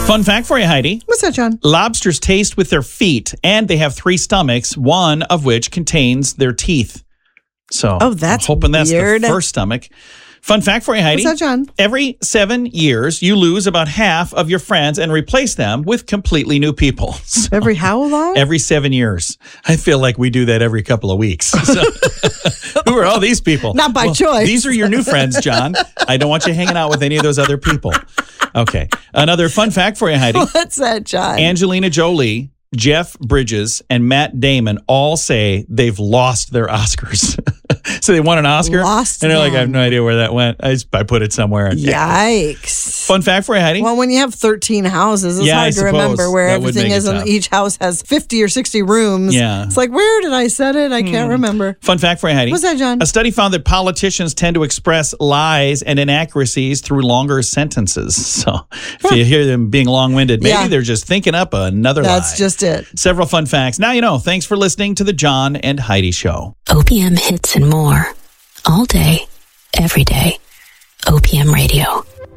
Fun fact for you, Heidi. What's that, John? Lobsters taste with their feet, and they have 3 stomachs, one of which contains their teeth. So, that's I'm hoping that's weird. the first stomach. Fun fact for you, Heidi. What's that, John? Every 7 years, you lose about half of your friends and replace them with completely new people. So, Every how long? every 7 years. I feel like we do that every couple of weeks. So, who are all these people? Not by choice. These are your new friends, John. I don't want you hanging out with any of those other people. Okay. Another fun fact for you, Heidi. What's that, John? Angelina Jolie, Jeff Bridges, and Matt Damon all say they've lost their Oscars. So they won an Oscar. Lost and they're like, I have them. no idea where that went. I put it somewhere. Yikes. Fun fact for you, Heidi. Well, when you have 13 houses, it's Yeah, I hard to suppose remember where that would everything make it is, and tough. each house has 50 or 60 rooms. Yeah. It's like, where did I set it? I can't remember. Fun fact for you, Heidi. What's that, John? A study found that politicians tend to express lies and inaccuracies through longer sentences. So if you hear them being long-winded, maybe Yeah. they're just thinking up another lie. That's just it. Several fun facts. Now you know. Thanks for listening to the John and Heidi Show. OPM hits and more. All day, every day. OPM Radio.